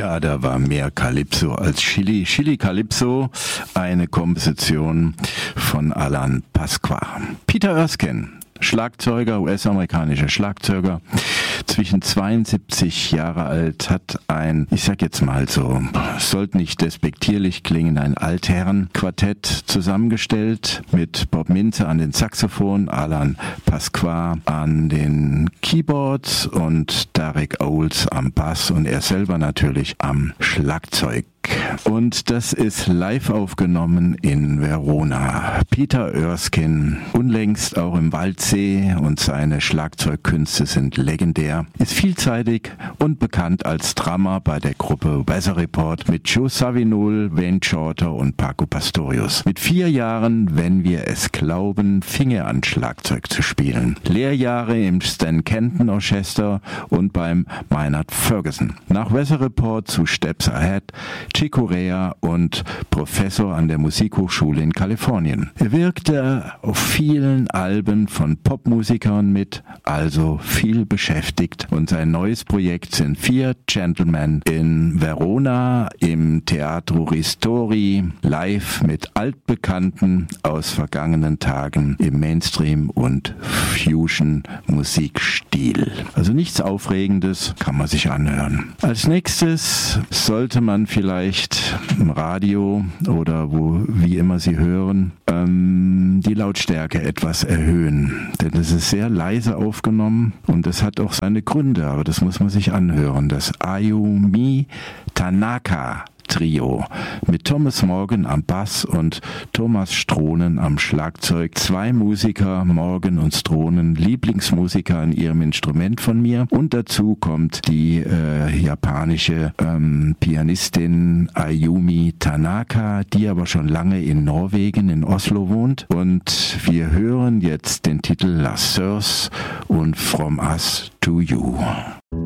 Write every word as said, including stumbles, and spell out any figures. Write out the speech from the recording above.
Ja, da war mehr Calypso als Chili. Chili Calypso, eine Komposition von Alan Pasqua. Peter Erskine, Schlagzeuger, U S-amerikanischer Schlagzeuger, zwischen zweiundsiebzig Jahre alt, hat ein, ich sag jetzt mal so, sollte nicht despektierlich klingen, ein Altherren-Quartett zusammengestellt mit Bob Mintze an den Saxophon, Alan Pasqua an den Keyboards und Derek Olds am Bass und er selber natürlich am Schlagzeug. Und das ist live aufgenommen in Verona. Peter Erskine, unlängst auch im Waldsee, und seine Schlagzeugkünste sind legendär, ist vielseitig und bekannt als Drummer bei der Gruppe Weather Report mit Joe Zawinul, Wayne Shorter und Paco Pastorius. Mit vier Jahren, wenn wir es glauben, fing er an, Schlagzeug zu spielen. Lehrjahre im Stan Kenton Orchester und beim Maynard Ferguson. Nach Weather Report zu Steps Ahead, Chick Corea und Professor an der Musikhochschule in Kalifornien. Er wirkte auf vielen Alben von Popmusikern mit, also viel beschäftigt, und sein neues Projekt sind vier Gentlemen in Verona im Teatro Ristori, live mit Altbekannten aus vergangenen Tagen im Mainstream- und Fusion-Musikstil. Also nichts Aufregendes, kann man sich anhören. Als nächstes sollte man vielleicht im Radio oder wo, wie immer Sie hören, ähm, die Lautstärke etwas erhöhen. Denn es ist sehr leise aufgenommen und es hat auch seine Gründe, aber das muss man sich anhören. Das Ayumi Tanaka Trio mit Thomas Morgan am Bass und Thomas Stronen am Schlagzeug. Zwei Musiker, Morgan und Stronen, Lieblingsmusiker an ihrem Instrument von mir. Und dazu kommt die äh, japanische ähm, Pianistin Ayumi Tanaka, die aber schon lange in Norwegen, in Oslo wohnt. Und wir hören jetzt den Titel La Source und From Us to You.